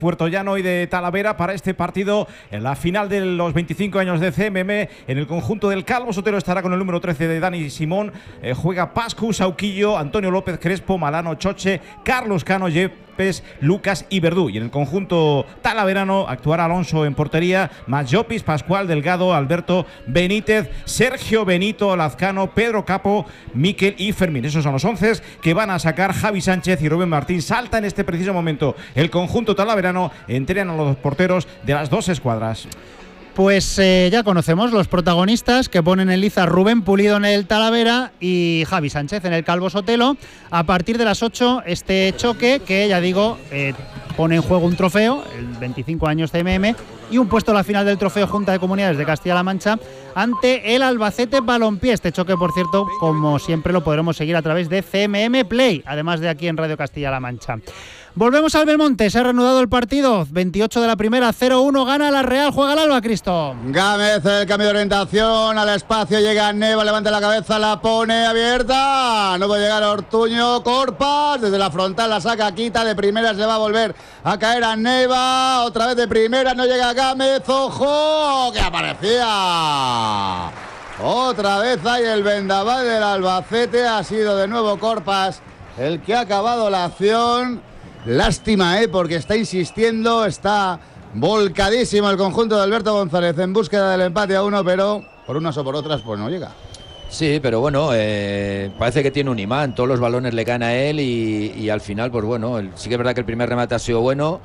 Puerto Llano y de Talavera para este partido en la final de los 25 años de CMM. En el conjunto del Calvo Sotelo estará con el número 13 de Dani Simón, juega Pascu, Sauquillo, Antonio López, Crespo, Malano, Choche, Carlos Cano, Yepes, Lucas y Verdú. Y en el conjunto talaverano actuará Alonso en portería, más Llopis, Pascual, Delgado, Alberto, Benítez, Sergio Benito, Lazcano, Pedro Capo, Miquel y Fermín. Esos son los 11 que van a sacar Javi Sánchez y Rubén Martín. Salta en este preciso momento el conjunto talaverano. Entrenan a los porteros de las dos escuadras. Pues ya conocemos los protagonistas que ponen en liza: Rubén Pulido en el Talavera y Javi Sánchez en el Calvo Sotelo. A partir de las 8 este choque que, ya digo, pone en juego un trofeo, el 25 años CMM, y un puesto a la final del trofeo Junta de Comunidades de Castilla-La Mancha ante el Albacete Balompié. Este choque, por cierto, como siempre, lo podremos seguir a través de CMM Play, además de aquí en Radio Castilla-La Mancha. Volvemos al Belmonte, se ha reanudado el partido, 28 de la primera, 0-1, gana la Real, juega el Alba, Cristo. Gámez, el cambio de orientación, al espacio llega Neva, levanta la cabeza, la pone abierta, no puede llegar Ortuño, Corpas, desde la frontal la saca, quita, de primeras le va a volver a caer a Neva, otra vez de primeras, no llega Gámez, ojo, que aparecía. Otra vez hay el vendaval del Albacete, ha sido de nuevo Corpas el que ha acabado la acción. Lástima, porque está insistiendo, está volcadísimo el conjunto de Alberto González en búsqueda del empate a 1, pero por unas o por otras pues no llega. Sí, pero bueno, parece que tiene un imán, todos los balones le caen a él y al final, pues bueno, sí que es verdad que el primer remate ha sido bueno,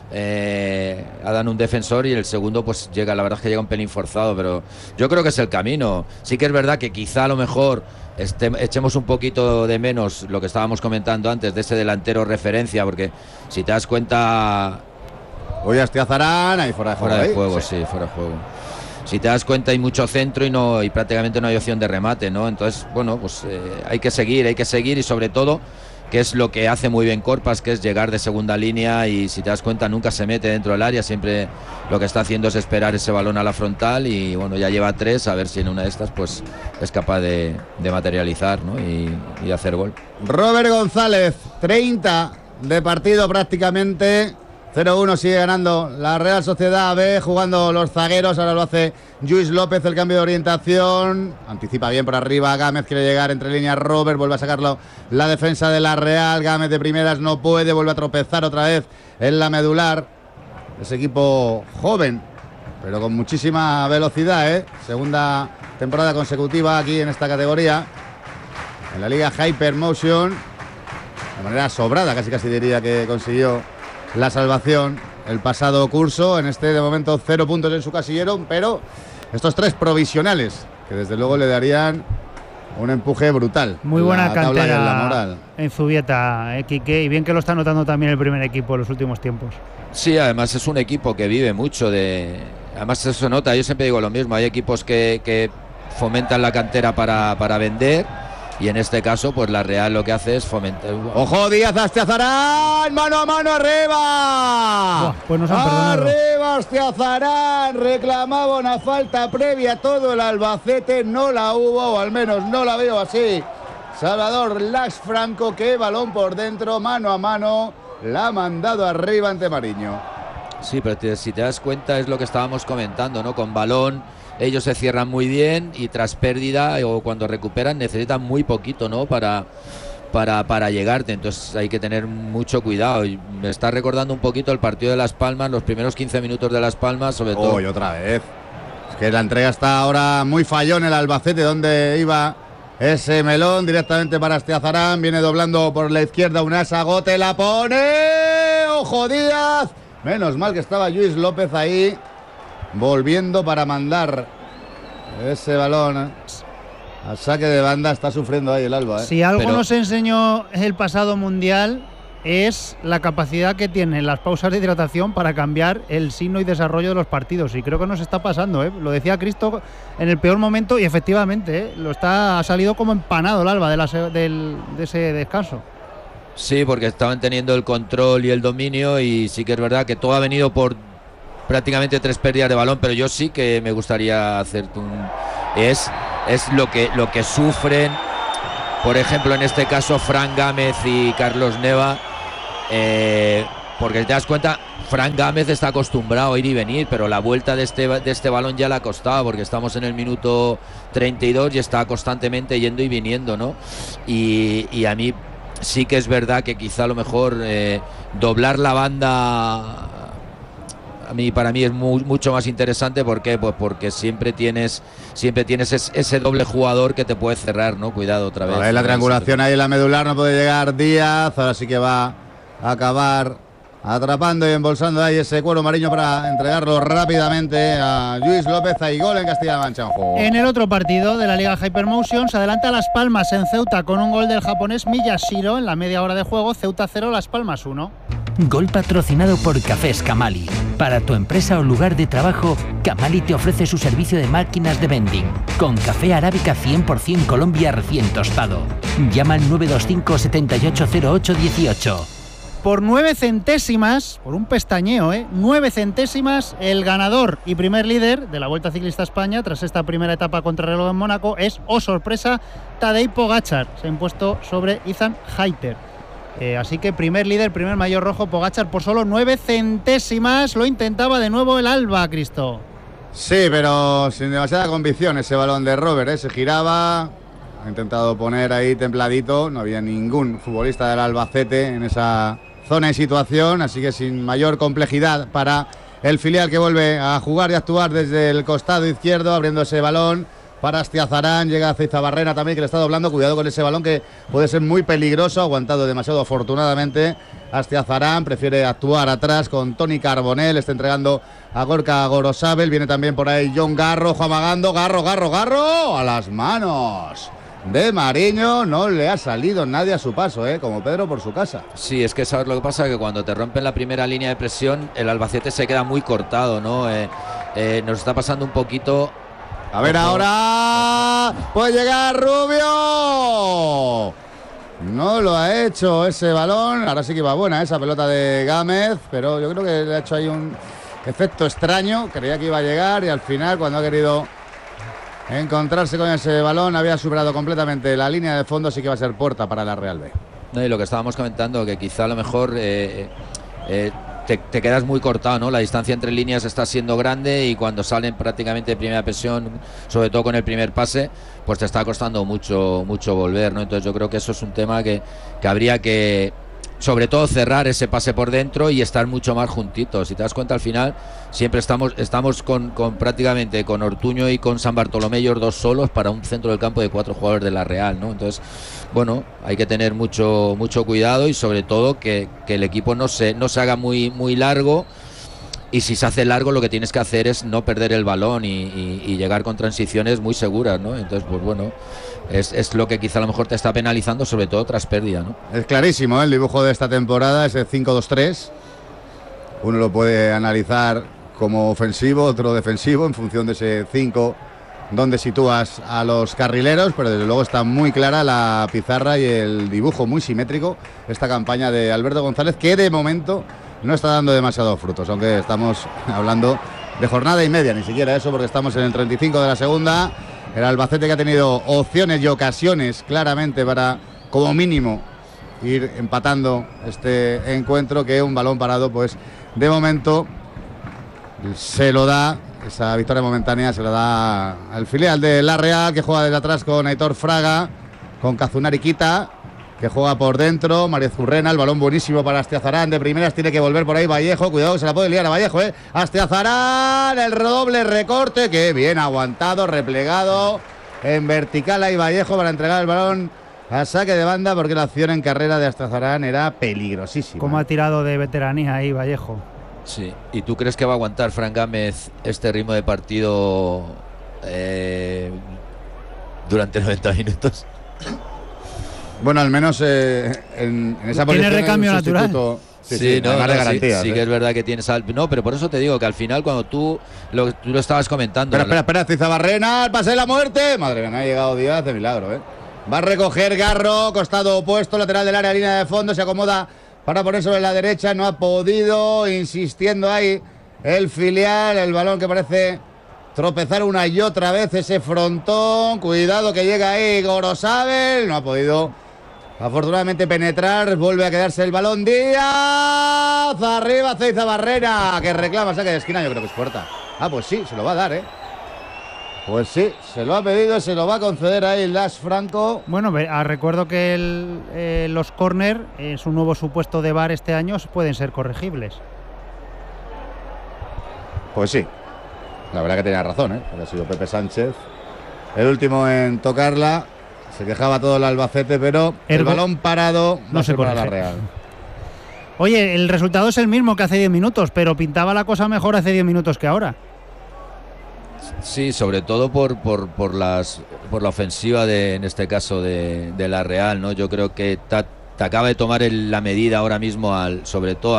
ha dado un defensor y el segundo pues llega, la verdad es que llega un pelín forzado, pero yo creo que es el camino. Sí que es verdad que quizá a lo mejor echemos un poquito de menos lo que estábamos comentando antes de ese delantero referencia, porque si te das cuenta... Hoy Astiazarán, ahí fuera de juego. Fuera de juego, sí, fuera de juego. Si te das cuenta hay mucho centro y prácticamente no hay opción de remate, ¿no? Entonces, bueno, pues hay que seguir y sobre todo, que es lo que hace muy bien Corpas, que es llegar de segunda línea y si te das cuenta nunca se mete dentro del área, siempre lo que está haciendo es esperar ese balón a la frontal y bueno, ya lleva 3, a ver si en una de estas pues es capaz de materializar, ¿no? y hacer gol. Robert González, 30 de partido prácticamente, 0-1 sigue ganando la Real Sociedad B, jugando los zagueros, ahora lo hace Lluís López, el cambio de orientación, anticipa bien por arriba, Gámez quiere llegar entre líneas, Robert vuelve a sacarlo la defensa de la Real, Gámez de primeras no puede, vuelve a tropezar otra vez en la medular, ese equipo joven, pero con muchísima velocidad, segunda temporada consecutiva aquí en esta categoría, en la Liga Hypermotion, de manera sobrada, casi diría que consiguió la salvación el pasado curso. En este de momento 0 puntos en su casillero, pero estos 3 provisionales que desde luego le darían un empuje brutal. Muy buena cantera en Zubieta, Quique, y bien que lo está notando también el primer equipo en los últimos tiempos. Sí, además es un equipo que vive mucho además eso nota, yo siempre digo lo mismo, hay equipos que fomentan la cantera para vender. Y en este caso, pues la Real lo que hace es fomentar. ¡Ojo, Díaz, Astiazarán! ¡Mano a mano arriba! Pues nos han perdonado. ¡Arriba, Astiazarán! Reclamaba una falta previa, todo el Albacete, no la hubo, o al menos no la veo así. Salvador Lax Franco, que balón por dentro, mano a mano, la ha mandado arriba ante Mariño. Sí, pero si te das cuenta es lo que estábamos comentando, ¿no? Con balón ellos se cierran muy bien y tras pérdida o cuando recuperan necesitan muy poquito, ¿no? Para llegarte, entonces hay que tener mucho cuidado. Y me está recordando un poquito el partido de Las Palmas, los primeros 15 minutos de Las Palmas, sobre todo. Y otra vez. Es que la entrega está ahora muy fallón el Albacete, donde iba ese melón directamente para Astiazarán, viene doblando por la izquierda Unasa, Gote la pone. ¡Ojo, Díaz! Menos mal que estaba Lluís López ahí, volviendo para mandar ese balón al saque de banda. Está sufriendo ahí el Alba. Si algo nos enseñó el pasado Mundial es la capacidad que tienen las pausas de hidratación para cambiar el signo y desarrollo de los partidos, y creo que nos está pasando, lo decía Cristo en el peor momento y efectivamente ha salido como empanado el Alba de ese descanso. Sí, porque estaban teniendo el control y el dominio y sí que es verdad que todo ha venido por prácticamente 3 pérdidas de balón, pero yo sí que me gustaría hacer es lo que sufren, por ejemplo en este caso Fran Gámez y Carlos Neva, porque te das cuenta, Fran Gámez está acostumbrado a ir y venir, pero la vuelta de este balón ya le ha costado, porque estamos en el minuto 32 y está constantemente yendo y viniendo, ¿no? Y a mí sí que es verdad que quizá a lo mejor doblar la banda para mí es mucho más interesante. ¿Por qué? Pues porque siempre tienes ese doble jugador que te puede cerrar, ¿no? Cuidado otra vez. La triangulación ahí en la medular, no puede llegar Díaz, ahora sí que va a acabar atrapando y embolsando ahí ese cuero mariño para entregarlo rápidamente a Lluís López. Hay gol en Castilla-La Mancha. En el otro partido de la Liga Hypermotion se adelanta Las Palmas en Ceuta con un gol del japonés Miyashiro en la media hora de juego. Ceuta 0, Las Palmas 1. Gol patrocinado por Cafés Camali. Para tu empresa o lugar de trabajo, Camali te ofrece su servicio de máquinas de vending, con café arábica 100% Colombia recién tostado. Llama al 925-780818. Por 9 centésimas, por un pestañeo, 9 centésimas, el ganador y primer líder de la Vuelta Ciclista a España tras esta primera etapa contrarreloj en Mónaco es, oh sorpresa, Tadej Pogačar. Se ha impuesto sobre Ethan Hayter. Así que primer líder, primer maillot rojo, Pogačar por solo 9 centésimas. Lo intentaba de nuevo el Alba, Cristo. Sí, pero sin demasiada convicción ese balón de Robert, se giraba, ha intentado poner ahí templadito, no había ningún futbolista del Albacete en esa zona de situación, así que sin mayor complejidad para el filial, que vuelve a jugar y a actuar desde el costado izquierdo, abriendo ese balón para Astiazarán. Llega a Ceizabarrena también, que le está doblando. Cuidado con ese balón, que puede ser muy peligroso. Aguantado demasiado afortunadamente Astiazarán. Prefiere actuar atrás con Toni Carbonell. Está entregando a Gorka Gorosabel. Viene también por ahí Jon Garro, amagando. Garro a las manos de Mariño. No le ha salido nadie a su paso, como Pedro por su casa. Sí, es que sabes lo que pasa, que cuando te rompen la primera línea de presión, el Albacete se queda muy cortado, ¿no? Nos está pasando un poquito. A ver, ahora puede llegar Rubio. No lo ha hecho ese balón. Ahora sí que va buena esa pelota de Gámez, pero yo creo que le ha hecho ahí un efecto extraño. Creía que iba a llegar y al final, cuando ha querido encontrarse con ese balón, había superado completamente la línea de fondo. Así que va a ser puerta para la Real B. No, y lo que estábamos comentando, que quizá a lo mejor te quedas muy cortado, ¿no? La distancia entre líneas está siendo grande, y cuando salen prácticamente de primera presión, sobre todo con el primer pase, pues te está costando mucho volver, ¿no? Entonces yo creo que eso es un tema que habría que, sobre todo, cerrar ese pase por dentro y estar mucho más juntitos. Si te das cuenta, al final siempre estamos con prácticamente con Ortuño y con San Bartolomé, ellos dos solos para un centro del campo de 4 jugadores de la Real, ¿no? Entonces, bueno, hay que tener mucho cuidado, y sobre todo que el equipo no se haga muy largo, y si se hace largo, lo que tienes que hacer es no perder el balón y llegar con transiciones muy seguras, ¿no? Entonces, pues bueno, es lo que quizá a lo mejor te está penalizando, sobre todo tras pérdida, ¿no? Es clarísimo el dibujo de esta temporada, ese 5-2-3. Uno lo puede analizar como ofensivo, otro defensivo, en función de ese 5, donde sitúas a los carrileros, pero desde luego está muy clara la pizarra y el dibujo muy simétrico, esta campaña de Alberto González, que de momento no está dando demasiados frutos, aunque estamos hablando de jornada y media, ni siquiera eso, porque estamos en el 35 de la segunda. El Albacete, que ha tenido opciones y ocasiones claramente para, como mínimo, ir empatando este encuentro, que un balón parado, pues de momento se lo da. Esa victoria momentánea se la da al filial de La Real, que juega desde atrás con Aitor Fraga, con Kazunari Kita, que juega por dentro. María Zurrena, el balón buenísimo para Astiazarán, de primeras tiene que volver por ahí Vallejo. Cuidado, que se la puede liar a Vallejo, Astiazarán, el redoble recorte, que bien aguantado, replegado en vertical ahí Vallejo para entregar el balón a saque de banda, porque la acción en carrera de Astiazarán era peligrosísima. ¿Cómo ha tirado de veteranía ahí Vallejo? Sí. ¿Y tú crees que va a aguantar Fran Gámez este ritmo de partido durante 90 minutos? Bueno, al menos en esa posición. Tiene recambio natural. Sí, no, de garantías. Sí, que es verdad que tienes no, pero por eso te digo que al final, cuando tú lo estabas comentando. Espera, Ceizabarrena, el pase de la muerte. Madre mía, no ha llegado Díaz de milagro, Va a recoger Garro, costado opuesto, lateral del área, línea de fondo, se acomoda para poner sobre la derecha, no ha podido, insistiendo ahí el filial, el balón que parece tropezar una y otra vez, ese frontón. Cuidado, que llega ahí Gorosabel, no ha podido afortunadamente penetrar, vuelve a quedarse el balón. Díaz, arriba Ceiza Barrera, que reclama saque de esquina, yo creo que es puerta. Ah, pues sí, se lo va a dar, Pues sí, se lo ha pedido, se lo va a conceder ahí Las Franco. Bueno, recuerdo que los córner, es un nuevo supuesto de VAR este año, pueden ser corregibles. Pues sí, la verdad que tenía razón, porque ha sido Pepe Sánchez el último en tocarla. Se quejaba todo el Albacete, pero el balón parado no se para la Real. Oye, el resultado es el mismo que hace 10 minutos, pero pintaba la cosa mejor hace 10 minutos que ahora. Sí, sobre todo por la ofensiva en este caso de la Real, ¿no? Yo creo que te acaba de tomar la medida ahora mismo sobre todo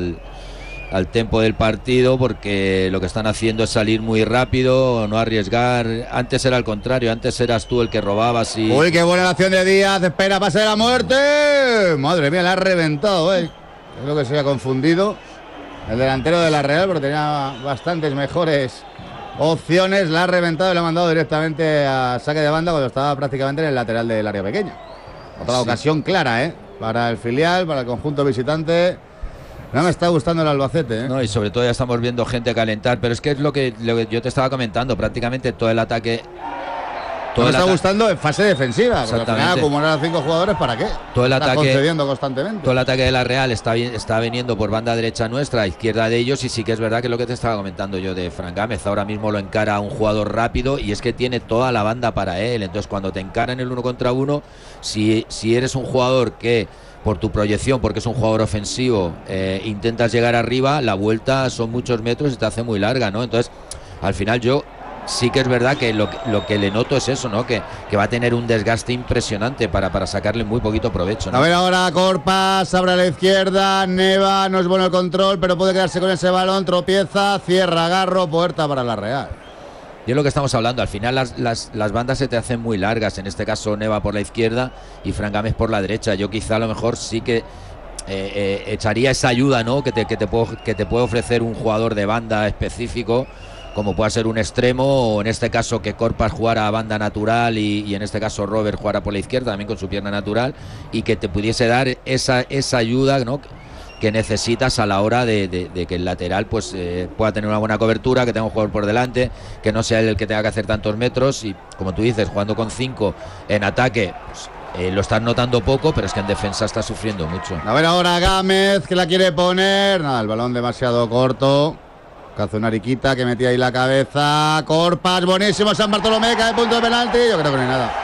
al tempo del partido, porque lo que están haciendo es salir muy rápido, no arriesgar. Antes era al contrario, antes eras tú el que robabas y... Uy, qué buena acción de Díaz, espera, pase de la muerte. Madre mía, la ha reventado, Creo que se ha confundido el delantero de la Real, porque tenía bastantes mejores opciones. La ha reventado y la ha mandado directamente a saque de banda cuando estaba prácticamente en el lateral del área pequeña. Otra ocasión clara, para el filial, para el conjunto visitante. No me está gustando el Albacete, No, y sobre todo ya estamos viendo gente calentar, pero es que es lo que yo te estaba comentando, prácticamente todo el ataque... No me está gustando en fase defensiva, porque al final acumular a 5 jugadores, ¿para qué? Todo el ataque concediendo constantemente. Todo el ataque de la Real está viniendo por banda derecha nuestra, izquierda de ellos, y sí que es verdad que es lo que te estaba comentando yo de Fran Gámez. Ahora mismo lo encara a un jugador rápido y es que tiene toda la banda para él. Entonces cuando te encara en el 1 contra 1, si eres un jugador que por tu proyección, porque es un jugador ofensivo, intentas llegar arriba, la vuelta son muchos metros y te hace muy larga, ¿no? Entonces al final yo sí que es verdad que lo que le noto es eso, ¿no? Que va a tener un desgaste impresionante para sacarle muy poquito provecho, ¿no? A ver ahora Corpas, abre a la izquierda, Neva, no es bueno el control, pero puede quedarse con ese balón, tropieza, cierra Garro, puerta para la Real. Y es lo que estamos hablando, al final las bandas se te hacen muy largas, en este caso Neva por la izquierda y Fran Gámez por la derecha. Yo quizá a lo mejor sí que echaría esa ayuda, ¿no? que te puede ofrecer un jugador de banda específico, como pueda ser un extremo, o en este caso que Corpas jugara a banda natural y en este caso Robert jugara por la izquierda también con su pierna natural, y que te pudiese dar esa ayuda, ¿no? Que necesitas a la hora de que el lateral pues pueda tener una buena cobertura, que tenga un jugador por delante, que no sea él el que tenga que hacer tantos metros. Y como tú dices, jugando con 5 en ataque, pues, lo estás notando poco, pero es que en defensa está sufriendo mucho. A ver ahora Gámez, que la quiere poner. Nada, el balón demasiado corto. Caza una Ariquita que metía ahí la cabeza. Corpas, buenísimo. San Bartolomé, cae punto de penalti. Yo creo que no hay nada.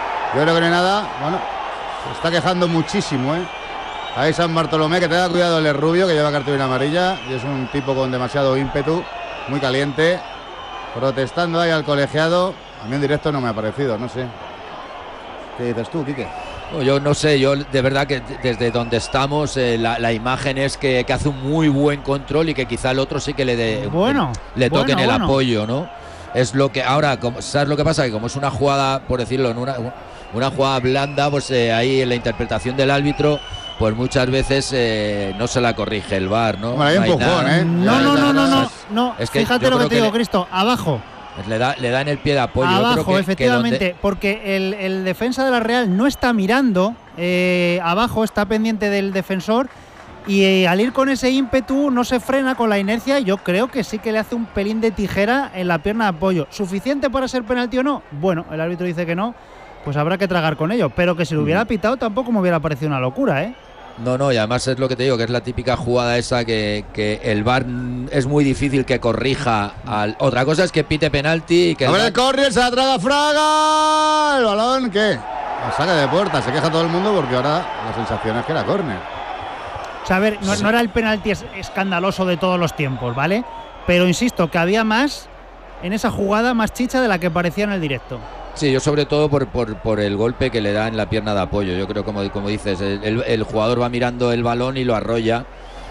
Bueno, se está quejando muchísimo, Ahí San Bartolomé, que tenga cuidado el Rubio, que lleva cartulina amarilla y es un tipo con demasiado ímpetu, muy caliente, protestando ahí al colegiado. A mí en directo no me ha parecido, no sé. ¿Qué dices tú, Quique? Yo no sé, yo de verdad que desde donde estamos la imagen es que hace un muy buen control y que quizá el otro sí que le toquen el apoyo, ¿no? Es lo que ahora, ¿sabes lo que pasa? Que como es una jugada, por decirlo, en una jugada blanda, pues ahí en la interpretación del árbitro, pues muchas veces no se la corrige el VAR, ¿no? Bueno, hay empujón, No. Es que fíjate lo que te digo, Cristo, abajo. Le da en el pie de apoyo. Abajo, yo creo efectivamente, porque el defensa de la Real no está mirando abajo, está pendiente del defensor, y al ir con ese ímpetu no se frena con la inercia. Yo creo que sí que le hace un pelín de tijera en la pierna de apoyo. ¿Suficiente para ser penalti o no? Bueno, el árbitro dice que no, pues habrá que tragar con ello, pero que si lo hubiera pitado tampoco me hubiera parecido una locura, No, y además es lo que te digo, que es la típica jugada esa que el VAR es muy difícil que corrija. Otra cosa es que pite penalti y que... A ver el córner, se la traga Fraga. El balón, ¿qué? La saca de puerta, se queja todo el mundo porque ahora la sensación es que era córner. O sea, a ver, no era el penalti escandaloso de todos los tiempos, ¿vale? Pero insisto, que había más en esa jugada, más chicha de la que parecía en el directo. Sí, yo sobre todo por el golpe que le da en la pierna de apoyo. Yo creo, como dices, el jugador va mirando el balón y lo arrolla.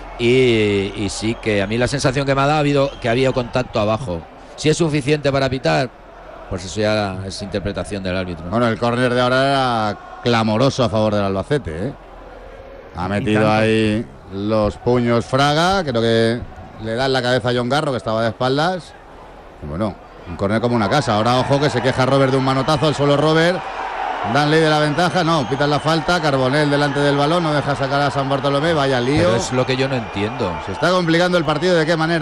Y sí, que a mí la sensación que me ha dado que había contacto abajo. Si es suficiente para pitar, pues eso ya es interpretación del árbitro. Bueno, el córner de ahora era clamoroso a favor del Albacete, Ha metido ahí los puños Fraga, creo que le da en la cabeza a John Garro, que estaba de espaldas. Y bueno, un córner como una casa. Ahora ojo que se queja Robert de un manotazo al suelo Robert. Dan ley de la ventaja, no, quitan la falta. Carbonell delante del balón, no deja sacar a San Bartolomé, vaya lío. Pero es lo que yo no entiendo. Se está complicando el partido, ¿de qué manera?